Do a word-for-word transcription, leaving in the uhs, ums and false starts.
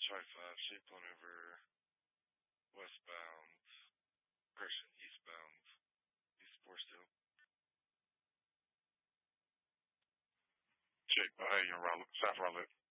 Try five, shape on over westbound, correction, eastbound, east four still. Check. Oh, hey, you're Rowlett, South Rowlett.